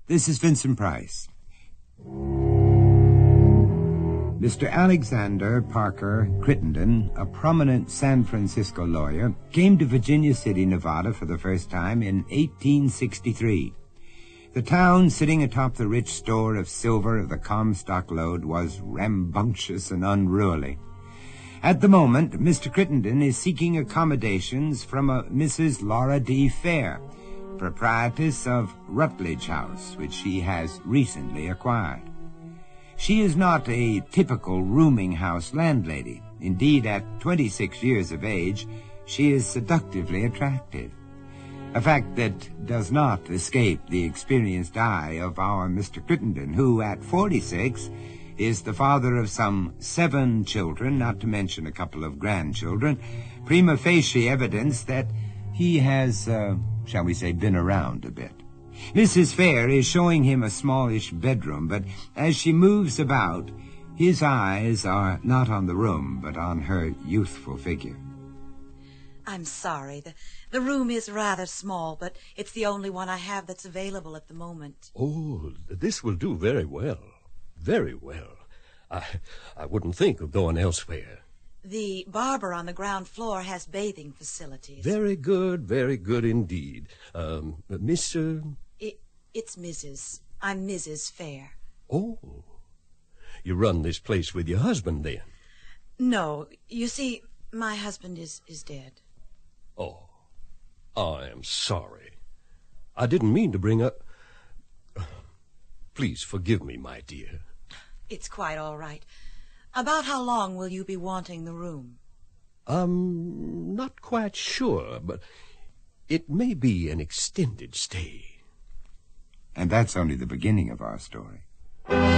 This is Vincent Price. Mr. Alexander Parker Crittenden, a prominent San Francisco lawyer, came to Virginia City, Nevada for the first time in 1863. The town, sitting atop the rich store of silver of the Comstock Lode, was rambunctious and unruly. At the moment, Mr. Crittenden is seeking accommodations from a Mrs. Laura D. Fair, proprietress of Rutledge House, which she has recently acquired. She is not a typical rooming house landlady. Indeed, at 26 years of age, she is seductively attractive, a fact that does not escape the experienced eye of our Mr. Crittenden, who, at 46, is the father of some 7 children, not to mention a couple of grandchildren, prima facie evidence that he has, shall we say, been around a bit. Mrs. Fair is showing him a smallish bedroom, but as she moves about, his eyes are not on the room, but on her youthful figure. I'm sorry. The room is rather small, but it's the only one I have that's available at the moment. Oh, this will do very well. Very well. I wouldn't think of going elsewhere. The barber on the ground floor has bathing facilities. Very good indeed. Miss... It's Mrs. I'm Mrs. Fair. Oh, you run this place with your husband, then? No, you see, my husband is dead. Oh, I am sorry. I didn't mean to bring up... Please forgive me, my dear. It's quite all right. About how long will you be wanting the room? Not quite sure, but it may be an extended stay. And that's only the beginning of our story.